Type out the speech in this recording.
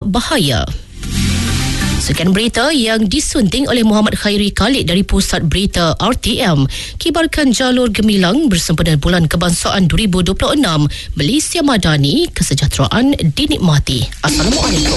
bahaya. Sekian berita yang disunting oleh Muhammad Khairi Khalid dari Pusat Berita RTM. Kibarkan jalur gemilang bersempena Bulan Kebangsaan 2026. Malaysia Madani, kesejahteraan dinikmati. Assalamualaikum.